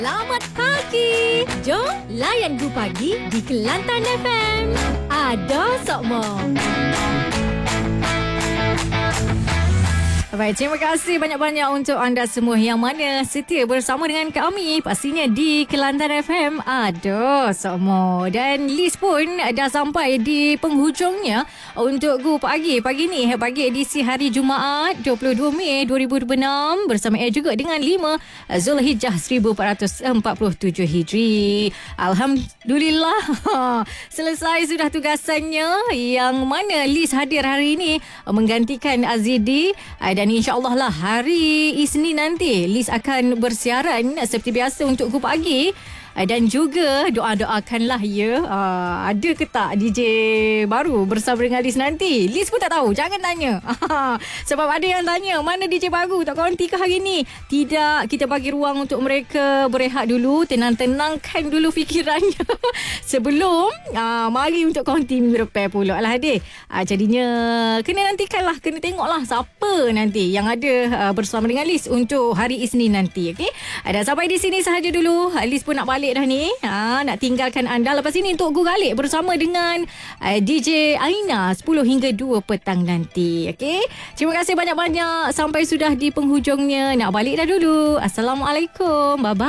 Selamat pagi. Jom layan Gu Pagi di Kelantan FM. Ada Sokmo. Baik, terima kasih banyak-banyak untuk anda semua yang mana setia bersama dengan kami. Pastinya di Kelantan FM. Aduh, Sokmo. Dan list pun dah sampai di penghujungnya untuk Gu Pagi. Pagi ni, pagi edisi hari Jumaat 22 Mei 2026 bersama juga dengan 5 Zulhijjah 1447 Hijri. Alhamdulillah. Selesai sudah tugasannya yang mana list hadir hari ini menggantikan Azidi. Dan insyaAllah lah hari Isnin nanti Liz akan bersiaran seperti biasa untuk Gu Pagi. Dan juga doa-doakanlah ya. Ada ke tak DJ baru bersama dengan Liz nanti? Liz pun tak tahu. Jangan tanya. Sebab ada yang tanya, mana DJ baru? Tak konti ke hari ni? Tidak. Kita bagi ruang untuk mereka berehat dulu. Tenang-tenangkan dulu fikirannya. Sebelum mari untuk konti minggu depan pula lah adik. Jadinya kena nantikanlah. Kena tengoklah siapa nanti yang ada bersama dengan Liz untuk hari Isnin nanti. Okay? Dan sampai di sini sahaja dulu. Liz pun nak balik dah ni. Nak tinggalkan anda lepas ini untuk Gu Galik bersama dengan DJ Aina 10 hingga 2 petang nanti. Okey. Terima kasih banyak-banyak sampai sudah di penghujungnya. Nak balik dah dulu. Assalamualaikum. Bye-bye.